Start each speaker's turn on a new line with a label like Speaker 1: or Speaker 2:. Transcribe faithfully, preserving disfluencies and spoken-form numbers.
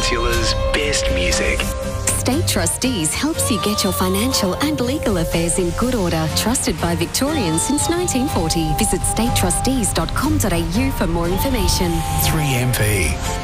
Speaker 1: Peninsula's best music.
Speaker 2: State Trustees helps you get your financial and legal affairs in good order. Trusted by Victorians since nineteen forty. Visit state trustees dot com dot a u for more information.
Speaker 1: three M V.